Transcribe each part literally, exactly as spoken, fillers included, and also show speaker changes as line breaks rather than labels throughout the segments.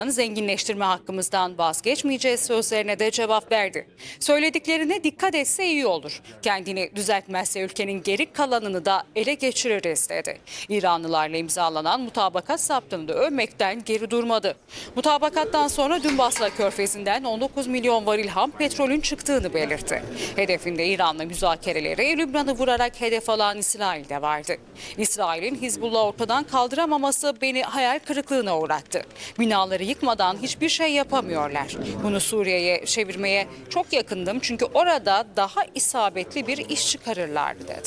zenginleştirme hakkımızdan vazgeçmeyeceğiz sözlerine de cevap verdi. Söylediklerine dikkat etse iyi olur. Kendini düzeltmezse ülkenin geri kalanını da ele geçiririz dedi. İranlılarla imzalanan mutabakat saptığını da övmekten geri durmadı. Mutabakattan sonra dün Basra Körfezi'nden on dokuz milyon varil ham petrolün çıktığını belirtti. Hedefinde İran'la müzakereleri Lübnan'ı vurarak hedef alan İsrail de vardı. İsrail'in Hizbullah'ı ortadan kaldıramaması beni hayal kırıklığına uğrattı. Binaları yıkmadan hiçbir şey yapamıyorlar. Bunu Suriye'ye çevirmeye çok yakındım çünkü orada daha isabetli bir iş çıkarırlardı dedi.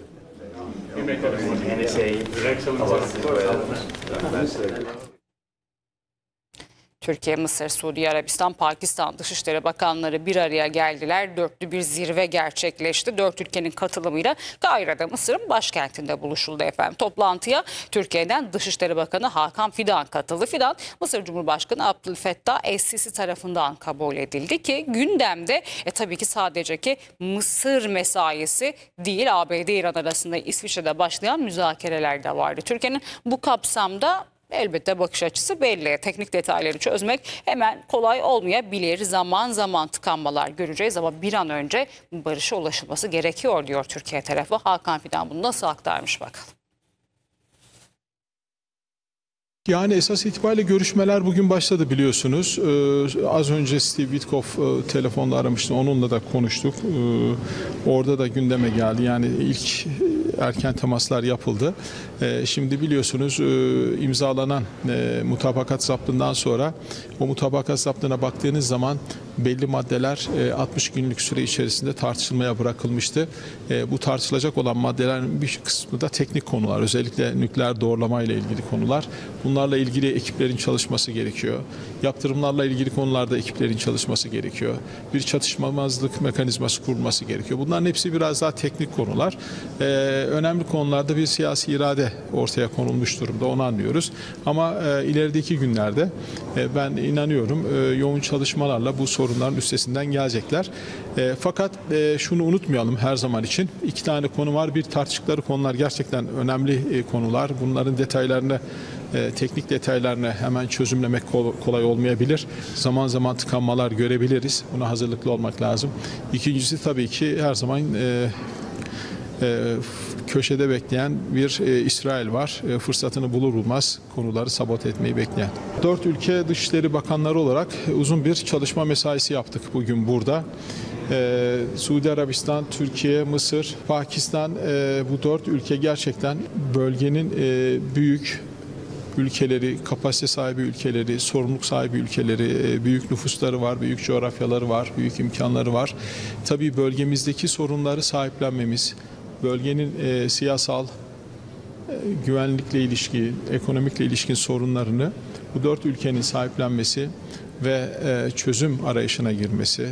Türkiye, Mısır, Suudi Arabistan, Pakistan Dışişleri Bakanları bir araya geldiler. Dörtlü bir zirve gerçekleşti. Dört ülkenin katılımıyla Kahire'de, Mısır'ın başkentinde buluşuldu efendim. Toplantıya Türkiye'den Dışişleri Bakanı Hakan Fidan katıldı. Fidan, Mısır Cumhurbaşkanı Abdülfettah Es-Sisi tarafından kabul edildi ki gündemde e, tabii ki sadece ki Mısır mesaisi değil, A B D-İran arasında İsviçre'de başlayan müzakereler de vardı. Türkiye'nin bu kapsamda elbette bakış açısı belli. Teknik detayları çözmek hemen kolay olmayabilir. Zaman zaman tıkanmalar göreceğiz ama bir an önce barışa ulaşılması gerekiyor diyor Türkiye tarafı. Hakan Fidan bunu nasıl aktarmış bakalım.
Yani esas itibariyle görüşmeler bugün başladı biliyorsunuz. Ee, az önce Steve Witkoff e, telefonla aramıştı. Onunla da konuştuk. Ee, orada da gündeme geldi. Yani ilk erken temaslar yapıldı. Ee, şimdi biliyorsunuz e, imzalanan e, mutabakat zaptından sonra o mutabakat zaptına baktığınız zaman belli maddeler e, altmış günlük süre içerisinde tartışılmaya bırakılmıştı. E, bu tartışılacak olan maddelerin bir kısmı da teknik konular. Özellikle nükleer doğrulama ile ilgili konular. Bunlarla ilgili ekiplerin çalışması gerekiyor. Yaptırımlarla ilgili konularda ekiplerin çalışması gerekiyor. Bir çatışmamazlık mekanizması kurulması gerekiyor. Bunların hepsi biraz daha teknik konular. Ee, önemli konularda bir siyasi irade ortaya konulmuş durumda, onu anlıyoruz. Ama e, ilerideki günlerde e, ben inanıyorum e, yoğun çalışmalarla bu sorunların üstesinden gelecekler. E, fakat e, şunu unutmayalım her zaman için. İki tane konu var. Bir, tartıştıkları konular gerçekten önemli e, konular. Bunların detaylarını E, teknik detaylarını hemen çözümlemek kolay olmayabilir. Zaman zaman tıkanmalar görebiliriz. Buna hazırlıklı olmak lazım. İkincisi tabii ki her zaman e, e, köşede bekleyen bir e, İsrail var. E, fırsatını bulur bulmaz konuları sabote etmeyi bekleyen. Dört ülke Dışişleri Bakanları olarak uzun bir çalışma mesaisi yaptık bugün burada. Ee, Suudi Arabistan, Türkiye, Mısır, Pakistan e, bu dört ülke gerçekten bölgenin e, büyük ülkeleri, kapasite sahibi ülkeleri, sorumluluk sahibi ülkeleri, büyük nüfusları var, büyük coğrafyaları var, büyük imkanları var. Tabii bölgemizdeki sorunları sahiplenmemiz, bölgenin e, siyasal, e, güvenlikle ilişki, ekonomikle ilişkin sorunlarını bu dört ülkenin sahiplenmesi ve e, çözüm arayışına girmesi,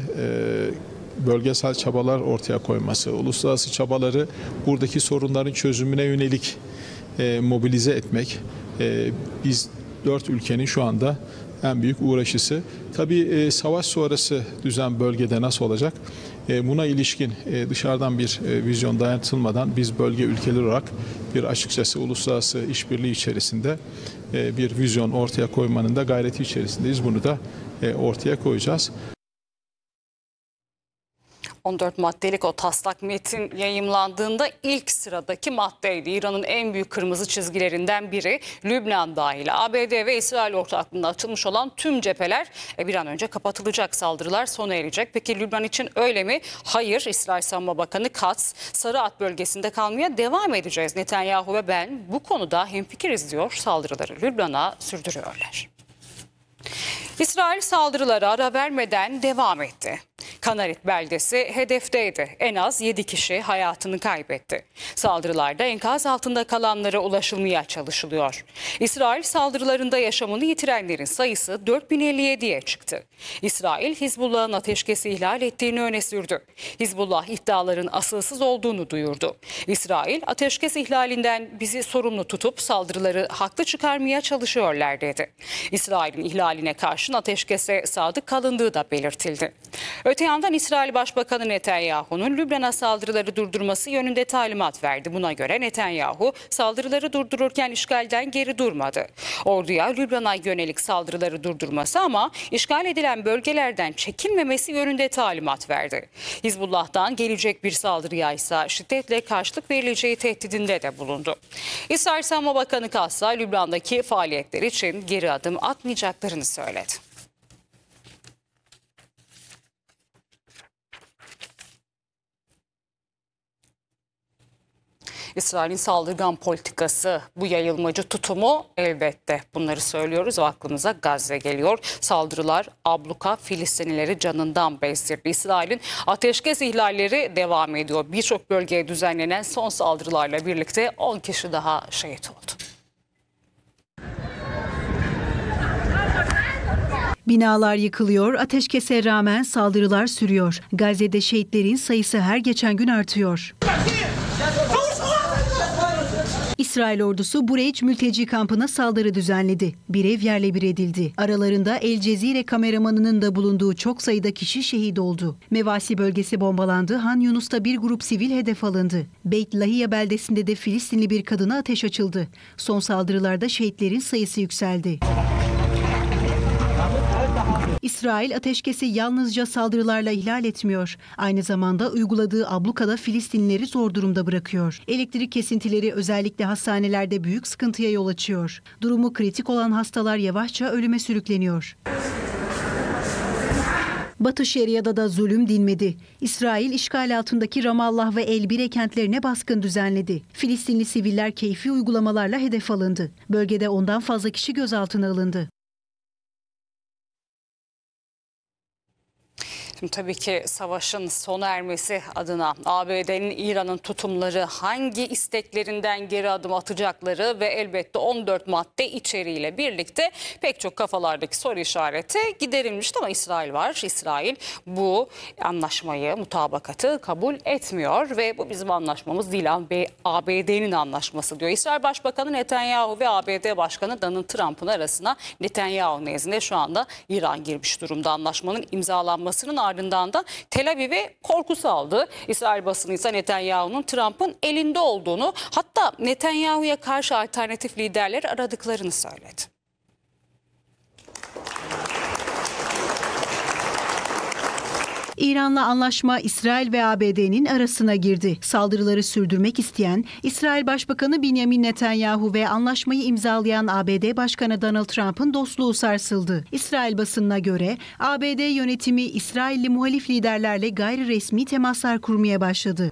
e, bölgesel çabalar ortaya koyması, uluslararası çabaları buradaki sorunların çözümüne yönelik e, mobilize etmek. Ee, biz dört ülkenin şu anda en büyük uğraşısı. Tabii e, savaş sonrası düzen bölgede nasıl olacak? E, buna ilişkin e, dışarıdan bir e, vizyon dayatılmadan biz bölge ülkeler olarak bir açıkçası uluslararası işbirliği içerisinde e, bir vizyon ortaya koymanın da gayreti içerisindeyiz. Bunu da e, ortaya koyacağız.
on dört maddelik o taslak metin yayımlandığında ilk sıradaki maddeydi. İran'ın en büyük kırmızı çizgilerinden biri Lübnan dahil A B D ve İsrail ortaklığında açılmış olan tüm cepheler e, bir an önce kapatılacak, saldırılar sona erecek. Peki Lübnan için öyle mi? Hayır. İsrail Savunma Bakanı Katz, Sarı At bölgesinde kalmaya devam edeceğiz. Netanyahu ve ben bu konuda hemfikiriz diyor, saldırıları Lübnan'a sürdürüyorlar. İsrail saldırılara ara vermeden devam etti. Kanarit beldesi hedefteydi. En az yedi kişi hayatını kaybetti. Saldırılarda enkaz altında kalanlara ulaşılmaya çalışılıyor. İsrail saldırılarında yaşamını yitirenlerin sayısı dört bin elli yediye çıktı. İsrail, Hizbullah'ın ateşkesi ihlal ettiğini öne sürdü. Hizbullah iddiaların asılsız olduğunu duyurdu. İsrail, ateşkes ihlalinden bizi sorumlu tutup saldırıları haklı çıkarmaya çalışıyorlar dedi. İsrail'in ihlaline karşın ateşkese sadık kalındığı da belirtildi. Öte yandan İsrail Başbakanı Netanyahu'nun Lübnan'a saldırıları durdurması yönünde talimat verdi. Buna göre Netanyahu saldırıları durdururken işgalden geri durmadı. Orduya Lübnan'a yönelik saldırıları durdurması ama işgal edilen bölgelerden çekilmemesi yönünde talimat verdi. Hizbullah'tan gelecek bir saldırıya ise şiddetle karşılık verileceği tehdidinde de bulundu. İsrail Savunma Bakanı Katz, Lübnan'daki faaliyetler için geri adım atmayacaklarını söyledi. İsrail'in saldırgan politikası, bu yayılmacı tutumu elbette bunları söylüyoruz ve aklımıza Gazze geliyor. Saldırılar, abluka Filistinlileri canından bezdirdi. İsrail'in ateşkes ihlalleri devam ediyor. Birçok bölgeye düzenlenen son saldırılarla birlikte on kişi daha şehit oldu.
Binalar yıkılıyor, ateşkese rağmen saldırılar sürüyor. Gazze'de şehitlerin sayısı her geçen gün artıyor. İsrail ordusu Bureç mülteci kampına saldırı düzenledi. Bir ev yerle bir edildi. Aralarında El Cezire kameramanının da bulunduğu çok sayıda kişi şehit oldu. Mevasi bölgesi bombalandı. Han Yunus'ta bir grup sivil hedef alındı. Beit Lahiya beldesinde de Filistinli bir kadına ateş açıldı. Son saldırılarda şehitlerin sayısı yükseldi. İsrail ateşkesi yalnızca saldırılarla ihlal etmiyor. Aynı zamanda uyguladığı ablukada Filistinlileri zor durumda bırakıyor. Elektrik kesintileri özellikle hastanelerde büyük sıkıntıya yol açıyor. Durumu kritik olan hastalar yavaşça ölüme sürükleniyor. Batı Şeria'da da zulüm dinmedi. İsrail işgal altındaki Ramallah ve Elbire kentlerine baskın düzenledi. Filistinli siviller keyfi uygulamalarla hedef alındı. Bölgede ondan fazla kişi gözaltına alındı.
Şimdi tabii ki savaşın sona ermesi adına A B D'nin İran'ın tutumları, hangi isteklerinden geri adım atacakları ve elbette on dört madde içeriğiyle birlikte pek çok kafalardaki soru işareti giderilmişti ama İsrail var. İsrail bu anlaşmayı, mutabakatı kabul etmiyor ve bu bizim anlaşmamız değil, A B D'nin anlaşması diyor. İsrail Başbakanı Netanyahu ve A B D Başkanı Donald Trump'ın arasına Netanyahu nezdinde şu anda İran girmiş durumda. Anlaşmanın imzalanmasının ardından da Tel Aviv'e korku saldı. İsrail basını ise Netanyahu'nun Trump'ın elinde olduğunu, hatta Netanyahu'ya karşı alternatif liderler aradıklarını söyledi.
İran'la anlaşma İsrail ve A B D'nin arasına girdi. Saldırıları sürdürmek isteyen İsrail Başbakanı Benjamin Netanyahu ve anlaşmayı imzalayan A B D Başkanı Donald Trump'ın dostluğu sarsıldı. İsrail basınına göre A B D yönetimi İsrailli muhalif liderlerle gayri resmi temaslar kurmaya başladı.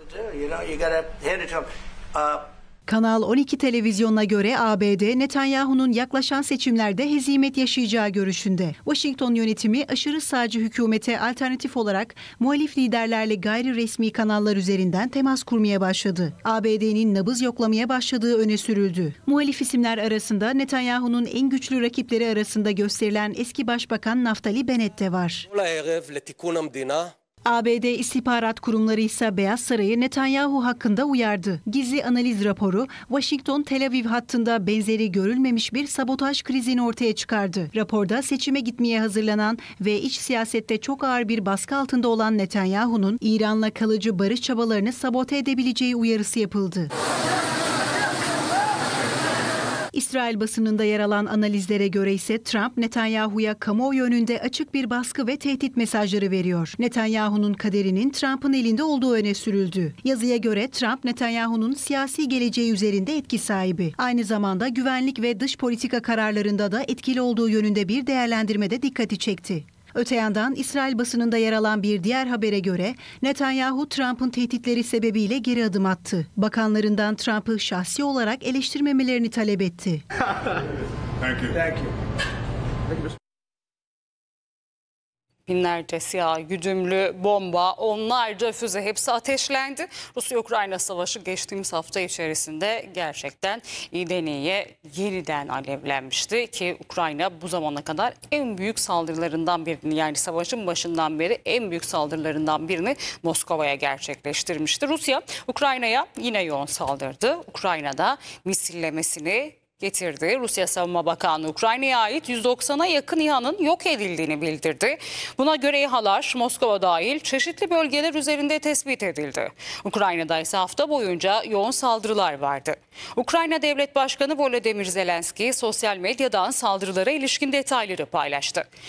Kanal on iki televizyonuna göre A B D, Netanyahu'nun yaklaşan seçimlerde hezimet yaşayacağı görüşünde. Washington yönetimi aşırı sağcı hükümete alternatif olarak muhalif liderlerle gayri resmi kanallar üzerinden temas kurmaya başladı. A B D'nin nabız yoklamaya başladığı öne sürüldü. Muhalif isimler arasında Netanyahu'nun en güçlü rakipleri arasında gösterilen eski Başbakan Naftali Bennett de var. A B D istihbarat kurumları ise Beyaz Saray'ı Netanyahu hakkında uyardı. Gizli analiz raporu Washington-Tel Aviv hattında benzeri görülmemiş bir sabotaj krizini ortaya çıkardı. Raporda seçime gitmeye hazırlanan ve iç siyasette çok ağır bir baskı altında olan Netanyahu'nun İran'la kalıcı barış çabalarını sabote edebileceği uyarısı yapıldı. İsrail basınında yer alan analizlere göre ise Trump, Netanyahu'ya kamuoyu önünde açık bir baskı ve tehdit mesajları veriyor. Netanyahu'nun kaderinin Trump'ın elinde olduğu öne sürüldü. Yazıya göre Trump, Netanyahu'nun siyasi geleceği üzerinde etki sahibi. Aynı zamanda güvenlik ve dış politika kararlarında da etkili olduğu yönünde bir değerlendirmede dikkati çekti. Öte yandan İsrail basınında yer alan bir diğer habere göre Netanyahu Trump'ın tehditleri sebebiyle geri adım attı. Bakanlarından Trump'ı şahsi olarak eleştirmemelerini talep etti.
Thank you. Thank you.
Binlerce siyah güdümlü bomba, onlarca füze, hepsi ateşlendi. Rusya-Ukrayna savaşı geçtiğimiz hafta içerisinde gerçekten iyiden iyiye yeniden alevlenmişti ki Ukrayna bu zamana kadar en büyük saldırılarından birini, yani savaşın başından beri en büyük saldırılarından birini Moskova'ya gerçekleştirmişti. Rusya Ukrayna'ya yine yoğun saldırdı. Ukrayna'da misillemesini getirdi. Rusya Savunma Bakanlığı Ukrayna'ya ait yüz doksana yakın İHA'nın yok edildiğini bildirdi. Buna göre İHA'lar Moskova dahil çeşitli bölgeler üzerinde tespit edildi. Ukrayna'da ise hafta boyunca yoğun saldırılar vardı. Ukrayna Devlet Başkanı Volodymyr Zelenski sosyal medyadan saldırılara ilişkin detayları paylaştı.